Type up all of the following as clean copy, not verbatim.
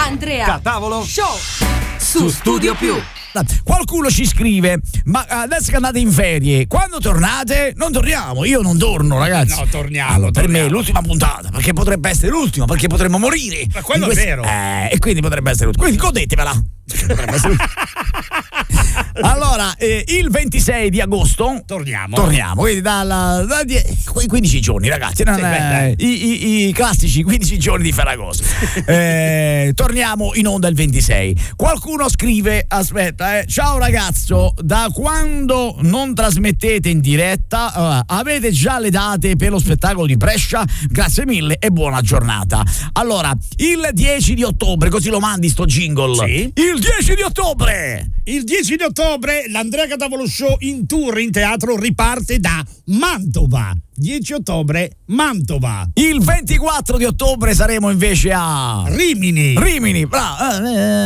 Andrea Catavolo Show su Studio Più. Qualcuno ci scrive: ma adesso che andate in ferie, quando tornate? Non torniamo, io non torno, ragazzi. No, torniamo. Allora, per me è l'ultima puntata, perché potrebbe essere l'ultima, perché potremmo morire. Ma quello è vero. E quindi potrebbe essere l'ultima. Quindi godetevela. Allora, il 26 di agosto torniamo, quindi da 15 giorni, ragazzi, i classici 15 giorni di Ferragosto. Torniamo in onda il 26. Qualcuno scrive: aspetta, ciao ragazzo, da quando non trasmettete in diretta avete già le date per lo spettacolo di Brescia? Grazie mille e buona giornata. Allora, il 10 di ottobre, così lo mandi sto jingle. Sì. Il 10 di ottobre l'Andrea Catavolo Show in tour in teatro riparte da Mantova. 10 ottobre Mantova. Il 24 di ottobre saremo invece a Rimini, bravo.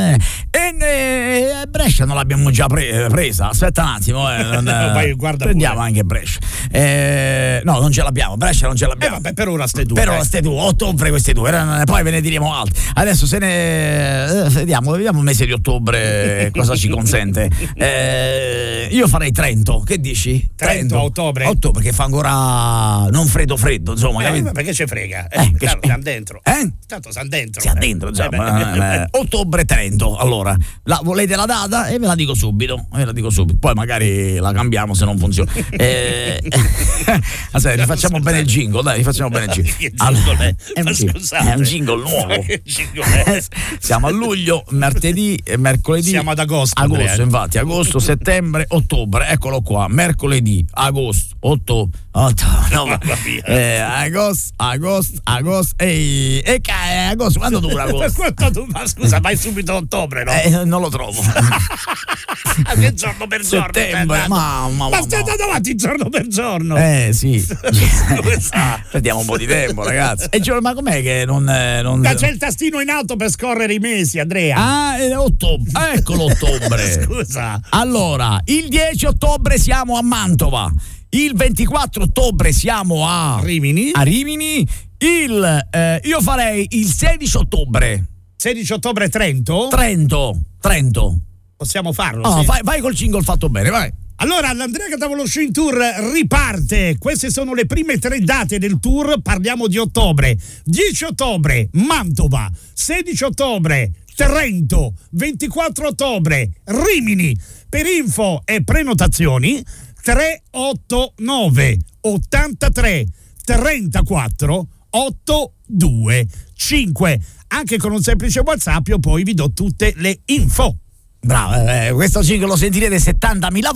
E Brescia non l'abbiamo già presa. Aspetta un attimo, guarda prendiamo pure. anche Brescia. No, non ce l'abbiamo, Brescia non ce l'abbiamo. Vabbè, per ora ste due. Per ora ste due, ottobre queste due, poi ve ne diremo altri. Adesso vediamo il mese di ottobre cosa ci consente. Io farei Trento, che dici? Trento a ottobre, che fa ancora non freddo, insomma. Perché ce frega? Siamo dentro. Tanto siamo dentro. Siamo dentro, insomma. Ottobre Trento. Allora, volete la data? E ve la dico subito. Poi magari la cambiamo se non funziona. Aspetta, rifacciamo bene il jingle, dai, Allora, è un jingle nuovo. Siamo a luglio, martedì e mercoledì. Siamo ad agosto. Infatti, agosto, settembre, ottobre. Eccolo qua, mercoledì, agosto, ottobre. Agosto. Agosto, quando dura agosto? Ma scusa, vai subito a ottobre, no? Non lo trovo. Che giorno per giorno? Settembre, ma stai andando avanti giorno per giorno. Sì. Perdiamo un po' di tempo, ragazzi. Ma com'è che non c'è il tastino in alto per scorrere i mesi, Andrea. Ottobre. Eccolo, ottobre. Scusa. Allora, il 10 ottobre siamo a Mantova. Il 24 ottobre siamo a Rimini. Io farei il 16 ottobre. 16 ottobre Trento. Possiamo farlo? Sì. Vai col jingle fatto bene, vai. Allora, l'Andrea Catavolo Show in tour riparte. Queste sono le prime 3 date del tour. Parliamo di ottobre. 10 ottobre Mantova, 16 ottobre Trento, 24 ottobre Rimini. Per info e prenotazioni 389 83 34 825. Anche con un semplice WhatsApp io poi vi do tutte le info. Bravo, questo jingle lo sentirete 70.000